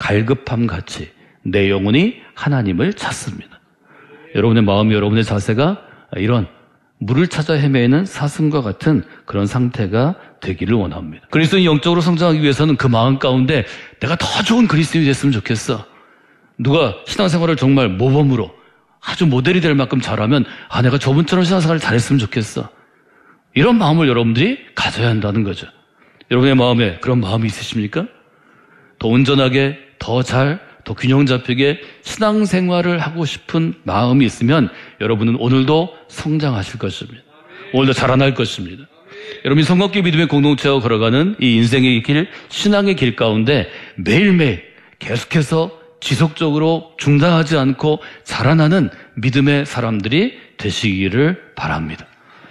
갈급함 같이 내 영혼이 하나님을 찾습니다. 여러분의 마음이, 여러분의 자세가 이런 물을 찾아 헤매는 사슴과 같은 그런 상태가 되기를 원합니다. 그리스도인이 영적으로 성장하기 위해서는 그 마음 가운데 내가 더 좋은 그리스도인이 됐으면 좋겠어. 누가 신앙생활을 정말 모범으로 아주 모델이 될 만큼 잘하면 내가 저분처럼 신앙생활을 잘했으면 좋겠어. 이런 마음을 여러분들이 가져야 한다는 거죠. 여러분의 마음에 그런 마음이 있으십니까? 더 온전하게, 더 잘, 더 균형 잡히게 신앙생활을 하고 싶은 마음이 있으면 여러분은 오늘도 성장하실 것입니다. 오늘도 자라날 것입니다. 여러분이 성령께 믿음의 공동체와 걸어가는 이 인생의 길, 신앙의 길 가운데 매일매일 계속해서 지속적으로 중단하지 않고 자라나는 믿음의 사람들이 되시기를 바랍니다.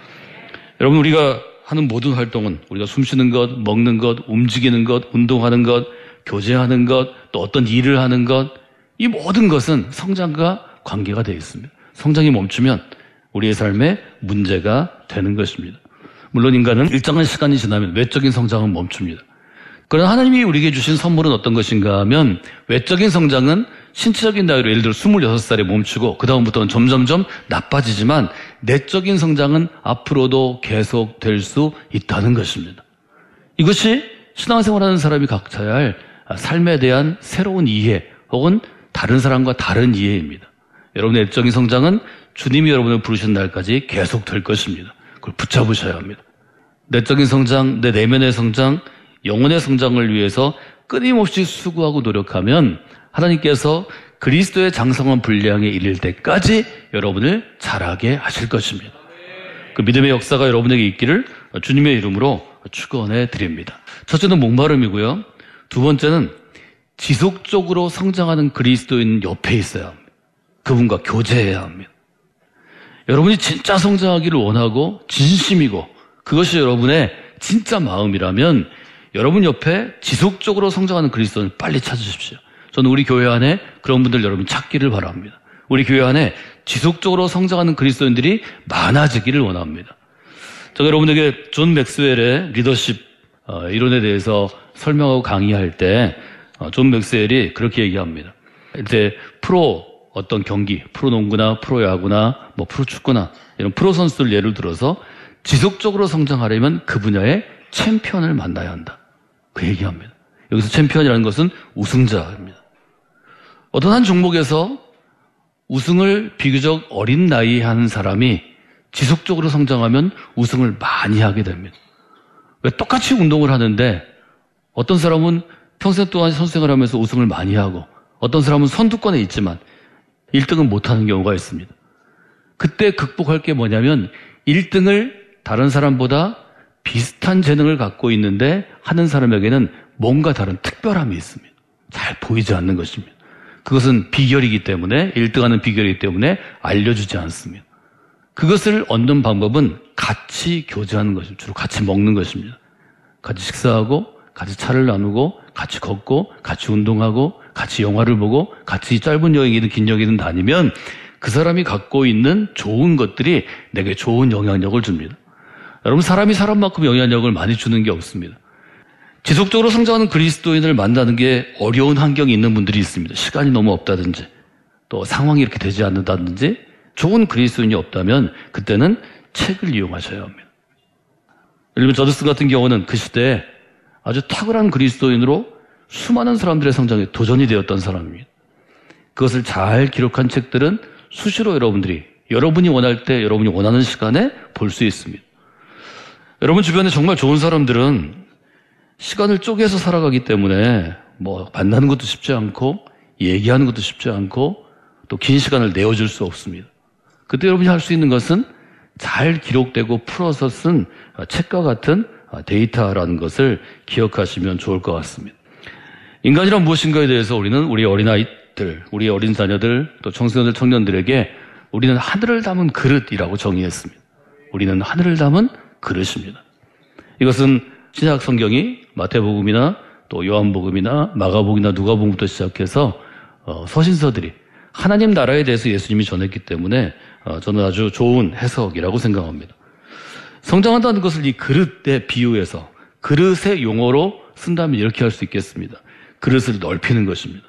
여러분, 우리가 하는 모든 활동은 우리가 숨쉬는 것, 먹는 것, 움직이는 것, 운동하는 것, 교제하는 것, 또 어떤 일을 하는 것, 이 모든 것은 성장과 관계가 되어 있습니다. 성장이 멈추면 우리의 삶에 문제가 되는 것입니다. 물론 인간은 일정한 시간이 지나면 외적인 성장은 멈춥니다. 그러나 하나님이 우리에게 주신 선물은 어떤 것인가 하면 외적인 성장은 신체적인 나이로 예를 들어 26살에 멈추고 그 다음부터는 점점점 나빠지지만 내적인 성장은 앞으로도 계속될 수 있다는 것입니다. 이것이 신앙생활하는 사람이 각자야 할 삶에 대한 새로운 이해 혹은 다른 사람과 다른 이해입니다. 여러분의 내적인 성장은 주님이 여러분을 부르신 날까지 계속될 것입니다. 그걸 붙잡으셔야 합니다. 내적인 성장, 내 내면의 성장, 영혼의 성장을 위해서 끊임없이 수고하고 노력하면 하나님께서 그리스도의 장성한 분량에 이를 때까지 여러분을 자라게 하실 것입니다. 그 믿음의 역사가 여러분에게 있기를 주님의 이름으로 축원해 드립니다. 첫째는 목마름이고요. 두 번째는 지속적으로 성장하는 그리스도인 옆에 있어야 합니다. 그분과 교제해야 합니다. 여러분이 진짜 성장하기를 원하고 진심이고 그것이 여러분의 진짜 마음이라면 여러분 옆에 지속적으로 성장하는 그리스도인을 빨리 찾으십시오. 저는 우리 교회 안에 그런 분들 여러분 찾기를 바랍니다. 우리 교회 안에 지속적으로 성장하는 그리스도인들이 많아지기를 원합니다. 제가 여러분에게 존 맥스웰의 리더십 이론에 대해서 설명하고 강의할 때 존 맥스웰이 그렇게 얘기합니다. 이제 프로 어떤 경기, 프로농구나 프로야구나 프로축구나 이런 프로 선수들 예를 들어서 지속적으로 성장하려면 그 분야의 챔피언을 만나야 한다. 그 얘기합니다. 여기서 챔피언이라는 것은 우승자입니다. 어떤 한 종목에서 우승을 비교적 어린 나이에 하는 사람이 지속적으로 성장하면 우승을 많이 하게 됩니다. 왜 똑같이 운동을 하는데 어떤 사람은 평생 동안 선수생활을 하면서 우승을 많이 하고 어떤 사람은 선두권에 있지만 1등은 못하는 경우가 있습니다. 그때 극복할 게 뭐냐면 1등을 다른 사람보다 비슷한 재능을 갖고 있는데 하는 사람에게는 뭔가 다른 특별함이 있습니다. 잘 보이지 않는 것입니다. 그것은 비결이기 때문에 1등하는 비결이기 때문에 알려주지 않습니다. 그것을 얻는 방법은 같이 교제하는 것입니다. 주로 같이 먹는 것입니다. 같이 식사하고 같이 차를 나누고 같이 걷고 같이 운동하고 같이 영화를 보고 같이 짧은 여행이든 긴 여행이든 다니면 그 사람이 갖고 있는 좋은 것들이 내게 좋은 영향력을 줍니다. 여러분, 사람이 사람만큼 영향력을 많이 주는 게 없습니다. 지속적으로 성장하는 그리스도인을 만나는 게 어려운 환경이 있는 분들이 있습니다. 시간이 너무 없다든지 또 상황이 이렇게 되지 않는다든지 좋은 그리스도인이 없다면 그때는 책을 이용하셔야 합니다. 예를 들면 저드슨 같은 경우는 그 시대에 아주 탁월한 그리스도인으로 수많은 사람들의 성장에 도전이 되었던 사람입니다. 그것을 잘 기록한 책들은 수시로 여러분이 원할 때 여러분이 원하는 시간에 볼 수 있습니다. 여러분 주변에 정말 좋은 사람들은 시간을 쪼개서 살아가기 때문에 만나는 것도 쉽지 않고 얘기하는 것도 쉽지 않고 또 긴 시간을 내어줄 수 없습니다. 그때 여러분이 할 수 있는 것은 잘 기록되고 풀어서 쓴 책과 같은 데이터라는 것을 기억하시면 좋을 것 같습니다. 인간이란 무엇인가에 대해서 우리는 우리 어린아이들, 우리 어린 자녀들, 또 청소년들, 청년들에게 우리는 하늘을 담은 그릇이라고 정의했습니다. 우리는 하늘을 담은 그릇입니다. 이것은 신약 성경이 마태복음이나 또 요한복음이나 마가복음이나 누가복음부터 시작해서 서신서들이 하나님 나라에 대해서 예수님이 전했기 때문에 저는 아주 좋은 해석이라고 생각합니다. 성장한다는 것을 이 그릇에 비유해서 그릇의 용어로 쓴다면 이렇게 할 수 있겠습니다. 그릇을 넓히는 것입니다.